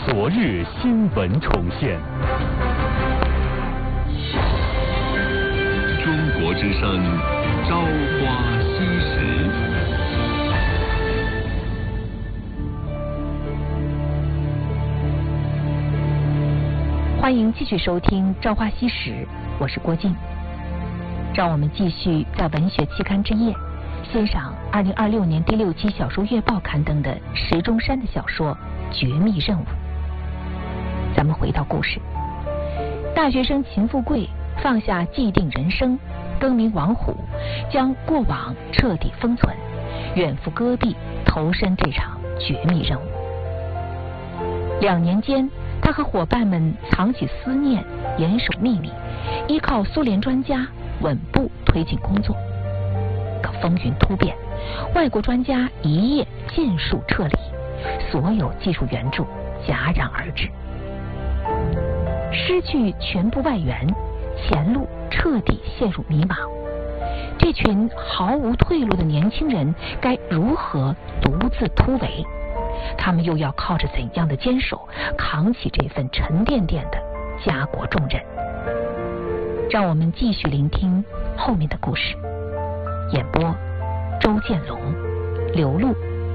昨日新闻重现。 中国之声，朝花夕拾。 欢迎继续收听《朝花夕拾》，我是郭靖。让我们继续在文学期刊之夜欣赏2026年第6期小说月报刊登的石钟山的小说《绝密任务》。咱们回到故事，大学生秦富贵放下既定人生，更名王虎，将过往彻底封存，远赴戈壁投身这场绝密任务。2年间，他和伙伴们藏起思念，严守秘密，依靠苏联专家稳步推进工作。可风云突变，外国专家一夜尽数撤离，所有技术援助戛然而止。失去全部外援，前路彻底陷入迷茫。这群毫无退路的年轻人该如何独自突围？他们又要靠着怎样的坚守扛起这份沉甸甸的家国重任？让我们继续聆听后面的故事。演播：周建龙、刘露。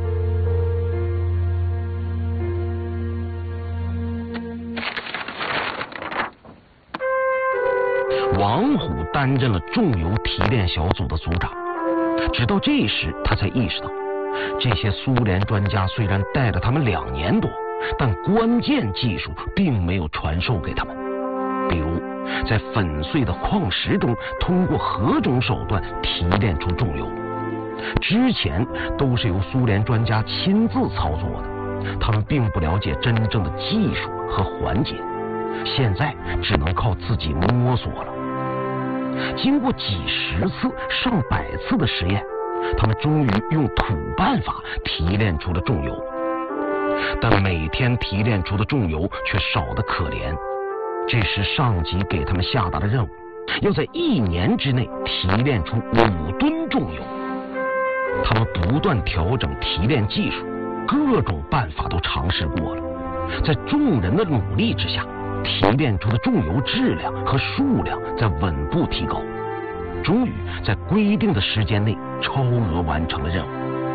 王虎担任了重油提炼小组的组长，直到这时他才意识到，这些苏联专家虽然带了他们2年多，但关键技术并没有传授给他们。比如在粉碎的矿石中通过何种手段提炼出重油，之前都是由苏联专家亲自操作的，他们并不了解真正的技术和环节，现在只能靠自己摸索了。经过几十次、上百次的实验，他们终于用土办法提炼出了重油，但每天提炼出的重油却少得可怜。这时上级给他们下达的任务，要在1年之内提炼出5吨重油。他们不断调整提炼技术，各种办法都尝试过了，在众人的努力之下，提炼出的重油质量和数量在稳步提高，终于在规定的时间内超额完成了任务。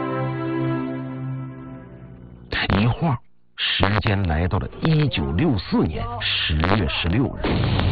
一晃时间来到了1964年10月16日，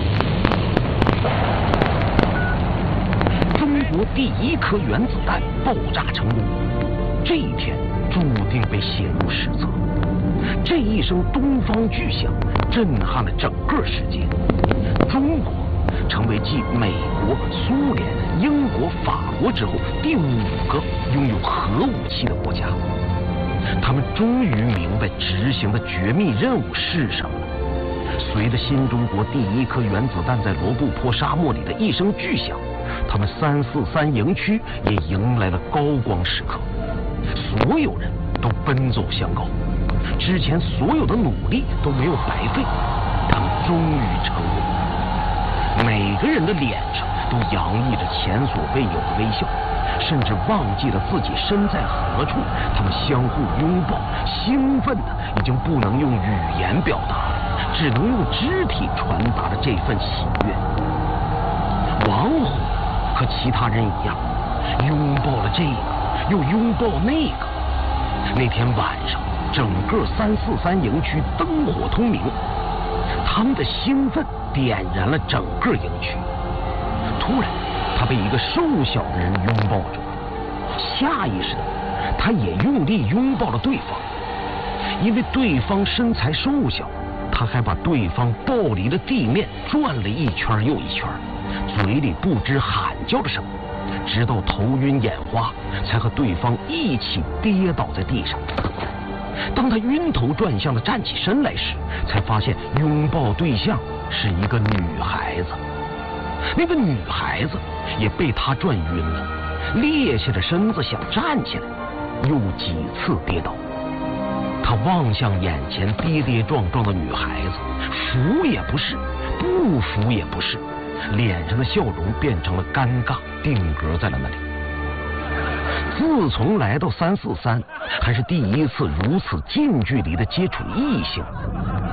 中国第1颗原子弹爆炸成功，这一天注定被写入史册。这一声东方巨响震撼了整个世界，中国成为继美国、苏联、英国、法国之后第5个拥有核武器的国家。他们终于明白执行的绝密任务是什么了。随着新中国第1颗原子弹在罗布泊沙漠里的一声巨响，他们343营区也迎来了高光时刻，所有人都奔走相告，之前所有的努力都没有白费，他们终于成功。每个人的脸上都洋溢着前所未有的微笑，甚至忘记了自己身在何处。他们相互拥抱，兴奋的已经不能用语言表达了，只能用肢体传达着这份喜悦。王虎和其他人一样，拥抱了这个，又拥抱那个。那天晚上，整个343营区灯火通明，他们的兴奋点燃了整个营区。突然，他被一个瘦小的人拥抱着，下意识的，他也用力拥抱了对方。因为对方身材瘦小，他还把对方抱离了地面，转了一圈又一圈，嘴里不知喊叫着什么，直到头晕眼花，才和对方一起跌倒在地上。当他晕头转向的站起身来时，才发现拥抱对象是一个女孩子。那个女孩子也被他转晕了，趔下着身子想站起来，又几次跌倒。他望向眼前跌跌撞撞的女孩子，服也不是，不服也不是，脸上的笑容变成了尴尬，定格在了那里。自从来到343，还是第一次如此近距离的接触异性，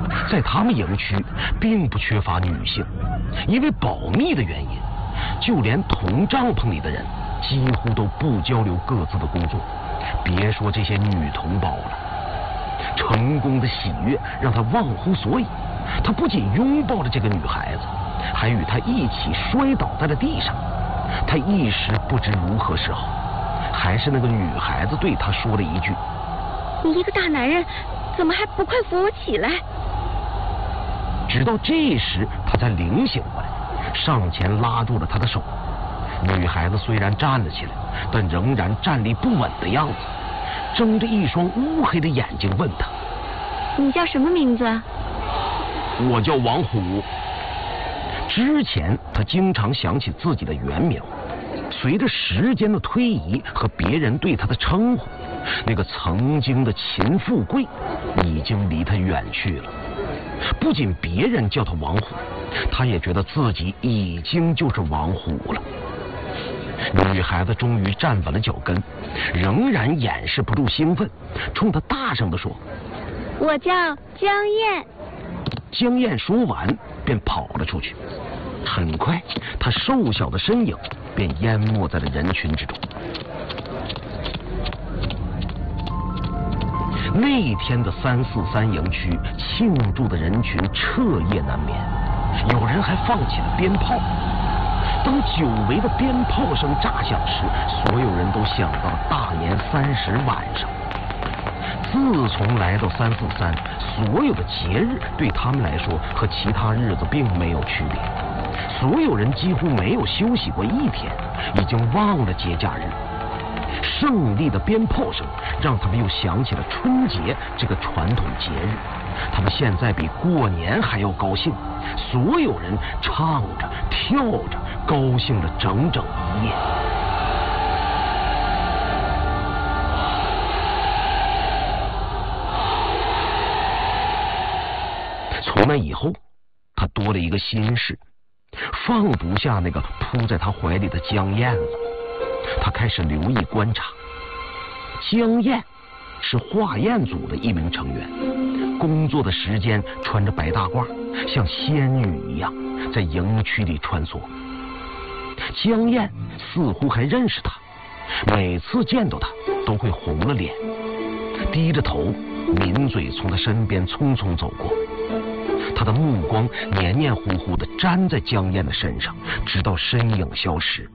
在他们营区并不缺乏女性，因为保密的原因，就连同帐篷里的人几乎都不交流各自的工作，别说这些女同胞了。成功的喜悦让他忘乎所以，他不仅拥抱了这个女孩子，还与她一起摔倒在了地上。他一时不知如何是好，还是那个女孩子对他说了一句：“ 你一个大男人，怎么还不快扶我起来？” 直到这时，他才灵醒过来，上前拉住了他的手。女孩子虽然站了起来，但仍然站立不稳的样子，睁着一双乌黑的眼睛问他：“ 你叫什么名字？”“ 我叫王虎。”之前他经常想起自己的原名，随着时间的推移和别人对他的称呼，那个曾经的秦富贵已经离他远去了。不仅别人叫他王虎，他也觉得自己已经就是王虎了。女孩子终于站稳了脚跟，仍然掩饰不住兴奋，冲他大声地说：“ 我叫江燕。” 江燕说完便跑了出去。很快，她瘦小的身影便淹没在了人群之中。那天的343营区庆祝的人群彻夜难眠，有人还放起了鞭炮。当久违的鞭炮声炸响时，所有人都想到了大年30晚上。自从来到343，所有的节日对他们来说和其他日子并没有区别，所有人几乎没有休息过一天，已经忘了节假日。胜利的鞭炮声让他们又想起了春节这个传统节日，他们现在比过年还要高兴，所有人唱着跳着，高兴了整整一夜。从那以后，他多了一个心事，放不下那个扑在他怀里的江燕了。他开始留意观察。江燕是化验组的一名成员，工作的时间穿着白大褂，像仙女一样在营区里穿梭。江燕似乎还认识他，每次见到他都会红了脸，低着头抿嘴从他身边匆匆走过。他的目光黏黏糊糊地粘在江燕的身上，直到身影消失。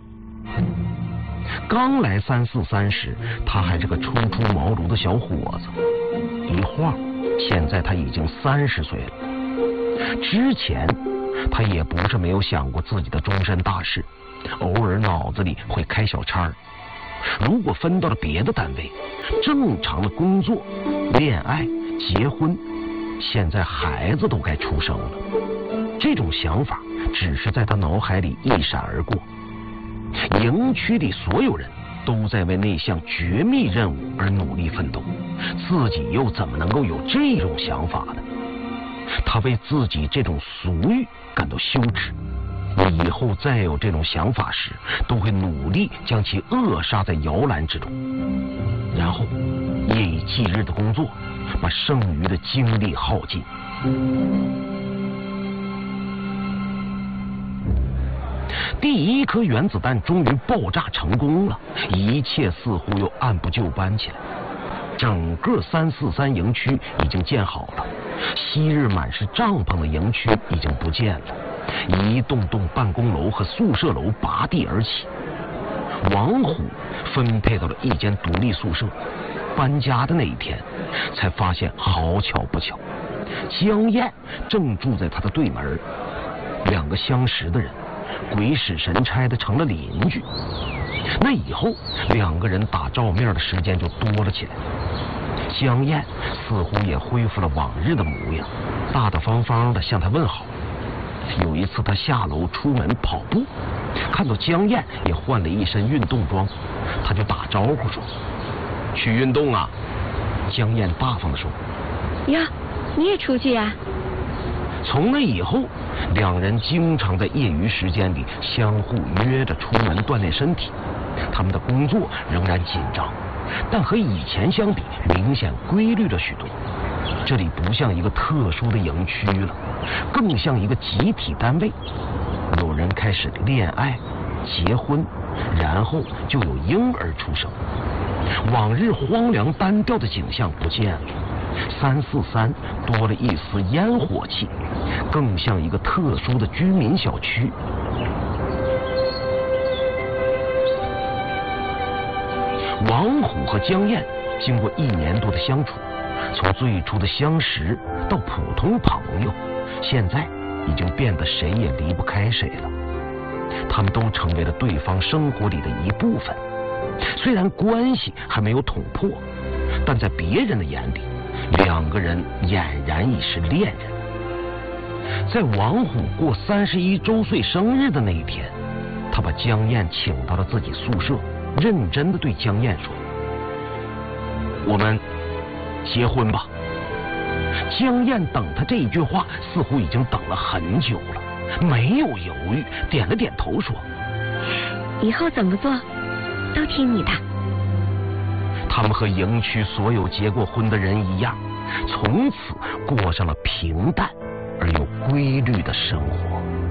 刚来343时，他还是个初出茅庐的小伙子，一晃现在他已经30岁了。之前他也不是没有想过自己的终身大事，偶尔脑子里会开小差。如果分到了别的单位，正常的工作、恋爱、结婚，现在孩子都该出生了。这种想法只是在他脑海里一闪而过。营区里所有人都在为那项绝密任务而努力奋斗，自己又怎么能够有这种想法呢？他为自己这种俗欲感到羞耻，以后再有这种想法时，都会努力将其扼杀在摇篮之中，然后夜以继日的工作，把剩余的精力耗尽。第一颗原子弹终于爆炸成功了，一切似乎又按部就班起来。整个343营区已经建好了，昔日满是帐篷的营区已经不见了，一栋栋办公楼和宿舍楼拔地而起。王虎分配到了一间独立宿舍，搬家的那一天才发现，好巧不巧，江燕正住在他的对门，两个相识的人鬼使神差的成了邻居。那以后两个人打照面的时间就多了起来。江燕似乎也恢复了往日的模样，大大方方的向他问好。有一次他下楼出门跑步，看到江燕也换了一身运动装，他就打招呼说：“去运动啊。”江燕大方的说：“ 呀，你也出去呀？” 从那以后，两人经常在业余时间里相互约着出门锻炼身体。他们的工作仍然紧张， 但和以前相比，明显规律了许多。这里不像一个特殊的营区了，更像一个集体单位。有人开始恋爱、结婚，然后就有婴儿出生。往日荒凉单调的景象不见了，343多了一丝烟火气，更像一个特殊的居民小区。王虎和江燕经过1年多的相处，从最初的相识到普通朋友，现在已经变得谁也离不开谁了。他们都成为了对方生活里的一部分。虽然关系还没有捅破，但在别人的眼里，2个人俨然已是恋人。在王虎过31周岁生日的那一天，他把江燕请到了自己宿舍，认真地对江燕说：“我们结婚吧。”江燕等他这一句话似乎已经等了很久了，没有犹豫，点了点头说：“ 以后怎么做都听你的。” 他们和营区所有结过婚的人一样，从此过上了平淡而又规律的生活。